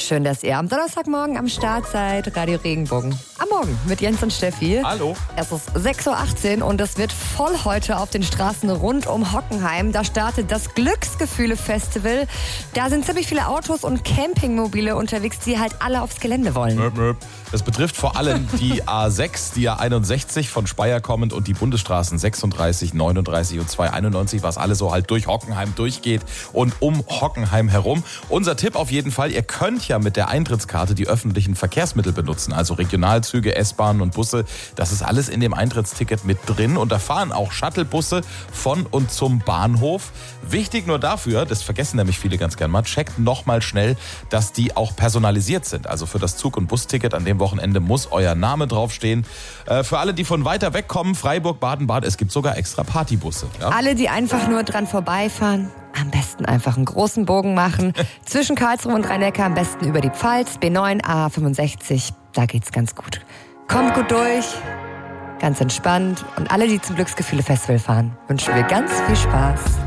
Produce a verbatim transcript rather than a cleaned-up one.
Schön, dass ihr am Donnerstagmorgen am Start seid. Radio Regenbogen. Am Morgen mit Jens und Steffi. Hallo. Es ist sechs Uhr achtzehn und es wird voll heute auf den Straßen rund um Hockenheim. Da startet das Glücksgefühle-Festival. Da sind ziemlich viele Autos und Campingmobile unterwegs, die halt alle aufs Gelände wollen. Das betrifft vor allem die A sechs, die A einundsechzig von Speyer kommend und die Bundesstraßen sechsunddreißig, neununddreißig und zweihunderteinundneunzig, was alles so halt durch Hockenheim durchgeht und um Hockenheim herum. Unser Tipp auf jeden Fall, ihr könnt ja mit der Eintrittskarte die öffentlichen Verkehrsmittel benutzen, also Regionalzüge, S-Bahnen und Busse. Das ist alles in dem Eintrittsticket mit drin und da fahren auch Shuttlebusse von und zum Bahnhof. Wichtig nur dafür, das vergessen nämlich viele ganz gern mal, checkt nochmal schnell, dass die auch personalisiert sind. Also für das Zug- und Busticket an dem Wochenende muss euer Name draufstehen. Äh, für alle, die von weiter weg kommen, Freiburg, Baden-Bad, es gibt sogar extra Partybusse. Ja? Alle, die einfach nur dran vorbeifahren, am besten einfach einen großen Bogen machen. Zwischen Karlsruhe und Rhein-Neckar am besten über die Pfalz, B neun, A fünfundsechzig, da geht's ganz gut. Kommt gut durch, ganz entspannt. Und alle, die zum Glücksgefühle-Festival fahren, wünschen wir ganz viel Spaß.